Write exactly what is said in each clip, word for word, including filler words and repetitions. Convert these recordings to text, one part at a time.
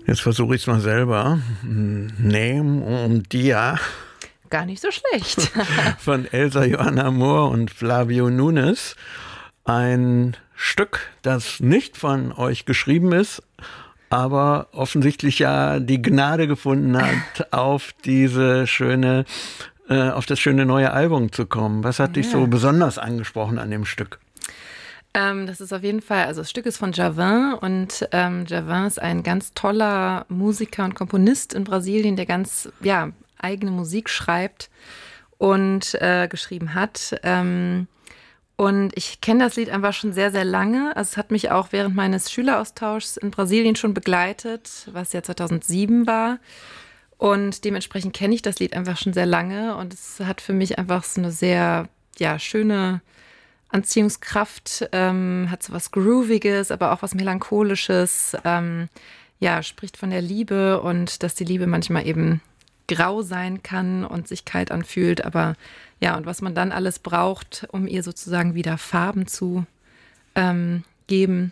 Jetzt versuche ich es mal selber. Name un Dia. Gar nicht so schlecht. Von Elsa Johanna Mohr und Flavio Nunes. Ein Stück, das nicht von euch geschrieben ist, aber offensichtlich ja die Gnade gefunden hat, auf diese schöne, äh, auf das schöne neue Album zu kommen. Was hat ja. dich so besonders angesprochen an dem Stück? Ähm, das ist auf jeden Fall, also das Stück ist von Djavan und ähm, Djavan ist ein ganz toller Musiker und Komponist in Brasilien, der ganz, ja, eigene Musik schreibt und äh, geschrieben hat. Ähm, und ich kenne das Lied einfach schon sehr, sehr lange. Also es hat mich auch während meines Schüleraustauschs in Brasilien schon begleitet, was ja zweitausendsieben war. Und dementsprechend kenne ich das Lied einfach schon sehr lange. Und es hat für mich einfach so eine sehr, ja, schöne Anziehungskraft, ähm, hat so was Grooviges, aber auch was Melancholisches. Ähm, ja, spricht von der Liebe und dass die Liebe manchmal eben grau sein kann und sich kalt anfühlt, aber ja, und was man dann alles braucht, um ihr sozusagen wieder Farben zu ähm, geben.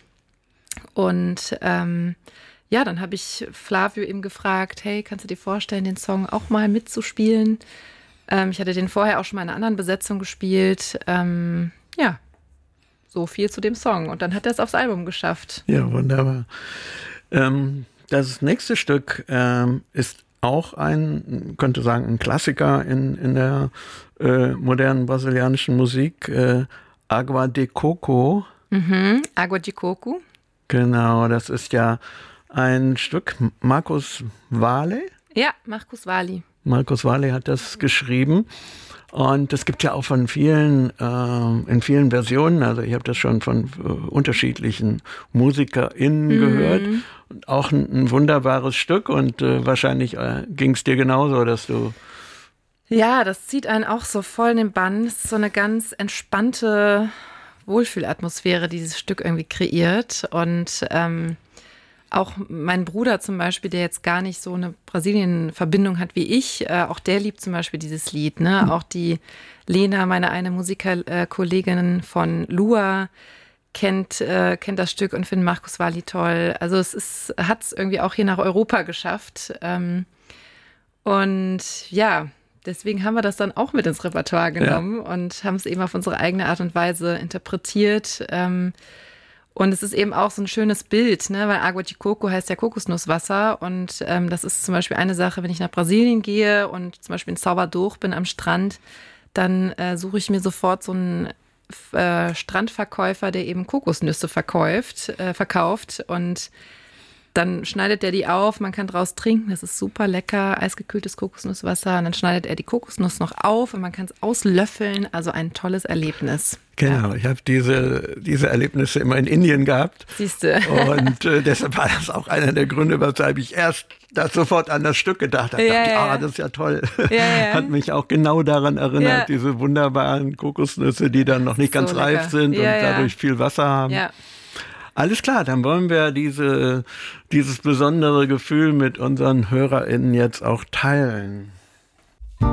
Und ähm, ja, dann habe ich Flavio eben gefragt, hey, kannst du dir vorstellen, den Song auch mal mitzuspielen? Ähm, ich hatte den vorher auch schon mal in einer anderen Besetzung gespielt. Ähm, ja, so viel zu dem Song. Und dann hat er es aufs Album geschafft. Ja, wunderbar. Ähm, das nächste Stück ähm, ist auch ein, könnte sagen, ein Klassiker in, in der äh, modernen brasilianischen Musik, äh, Água de Coco. Mhm, Água de Coco. Genau, das ist ja ein Stück, Marcos Valle. Ja, Marcos Valle. Marcos Valle hat das geschrieben. Und es gibt ja auch von vielen, äh, in vielen Versionen, also ich habe das schon von äh, unterschiedlichen MusikerInnen mhm. gehört. Und auch ein, ein wunderbares Stück und äh, wahrscheinlich äh, ging es dir genauso, dass du... Ja, das zieht einen auch so voll in den Bann. Es ist so eine ganz entspannte Wohlfühlatmosphäre, die dieses Stück irgendwie kreiert. Und ähm, auch mein Bruder zum Beispiel, der jetzt gar nicht so eine Brasilien-Verbindung hat wie ich, äh, auch der liebt zum Beispiel dieses Lied. Ne? Auch die Lena, meine eine Musikerkollegin von Lua, kennt, äh, kennt das Stück und findet Marcos Valle toll. Also es hat es irgendwie auch hier nach Europa geschafft. Ähm, und ja, deswegen haben wir das dann auch mit ins Repertoire genommen ja. und haben es eben auf unsere eigene Art und Weise interpretiert. Ähm, Und es ist eben auch so ein schönes Bild, ne? Weil Água de Coco heißt ja Kokosnusswasser. Und ähm, das ist zum Beispiel eine Sache, wenn ich nach Brasilien gehe und zum Beispiel in Salvador bin am Strand, dann äh, suche ich mir sofort so einen äh, Strandverkäufer, der eben Kokosnüsse verkauft, äh, verkauft. Und dann schneidet er die auf, man kann draus trinken, das ist super lecker, eisgekühltes Kokosnusswasser. Und dann schneidet er die Kokosnuss noch auf und man kann es auslöffeln. Also ein tolles Erlebnis. Genau, ja. Ich habe diese, diese Erlebnisse immer in Indien gehabt. Siehste. Und äh, deshalb war das auch einer der Gründe, weshalb ich erst da sofort an das Stück gedacht habe. Ja, dachte, ja. ah, das ist ja toll. Ja, ja. Hat mich auch genau daran erinnert, ja. diese wunderbaren Kokosnüsse, die dann noch nicht ganz so reif sind ja, und dadurch ja. viel Wasser haben. Ja. Alles klar, dann wollen wir diese, dieses besondere Gefühl mit unseren HörerInnen jetzt auch teilen.